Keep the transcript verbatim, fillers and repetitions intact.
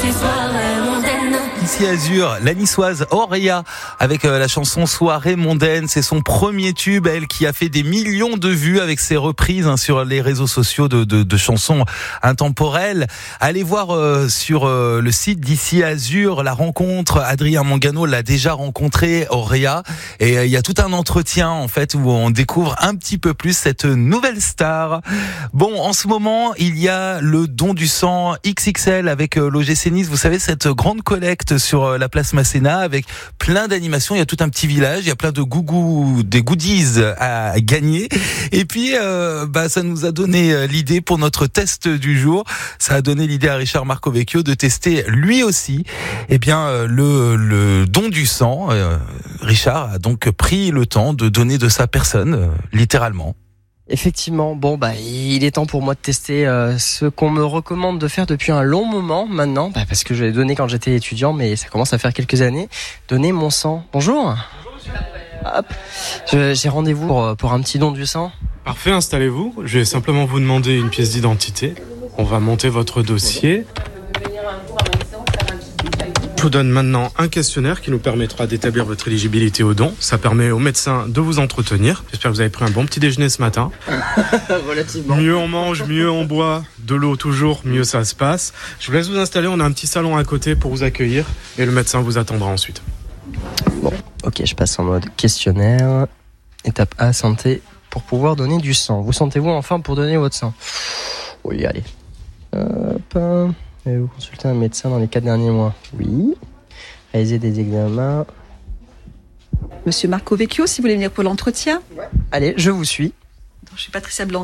soirée mondaine. Ici Azur, la niçoise Auréa avec euh, la chanson Soirée mondaine. C'est son premier tube, elle qui a fait des millions de vues avec ses reprises hein, sur les réseaux sociaux de, de, de chansons intemporelles. Allez voir euh, sur euh, le site d'Ici Azur la rencontre. Adrien Mangano l'a déjà rencontré, Auréa, et euh, il y a tout un entretien en fait où on découvre un petit peu plus cette nouvelle star. Bon, en ce moment, il y a le don du sang X X L avec euh, l'O G C Nice. Vous savez, cette grande collecte sur la place Masséna avec plein d'animations. Il y a tout un petit village, il y a plein de gougou, des goodies à gagner. Et puis, euh, bah, ça nous a donné l'idée pour notre test du jour. Ça a donné l'idée à Richard Marcovecchio de tester lui aussi, eh bien, le, le don du sang. Euh, Richard a donc pris le temps de donner de sa personne, euh, littéralement. Effectivement, bon bah il est temps pour moi de tester euh, ce qu'on me recommande de faire depuis un long moment maintenant, bah, parce que je l'ai donné quand j'étais étudiant, mais ça commence à faire quelques années. Donner mon sang. Bonjour. Bonjour monsieur. Hop. Je, j'ai rendez-vous pour, pour un petit don du sang. Parfait, installez-vous. Je vais simplement vous demander une pièce d'identité. On va monter votre dossier. Je vous donne maintenant un questionnaire qui nous permettra d'établir votre éligibilité au don. Ça permet au médecin de vous entretenir. J'espère que vous avez pris un bon petit déjeuner ce matin. Relativement. Mieux on mange, mieux on boit, de l'eau toujours, mieux ça se passe. Je vous laisse vous installer, on a un petit salon à côté pour vous accueillir et le médecin vous attendra ensuite. Bon, ok, je passe en mode questionnaire. Étape A, santé, pour pouvoir donner du sang. Vous sentez-vous en forme pour donner votre sang? Oui, allez. Hop. Avez-vous consulté un médecin dans les quatre derniers mois? Oui. Réaliser des examens. Monsieur Marcovecchio, si vous voulez venir pour l'entretien. Allez, je vous suis. Je suis Patricia Blanc.